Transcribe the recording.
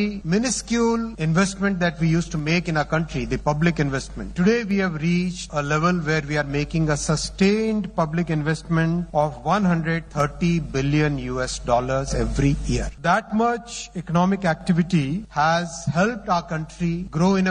minuscule investment that we used to make in our country, the public investment. Today we have reached a level where we are making a sustained public investment of $130 billion every year. That much economic activity has helped our country grow in a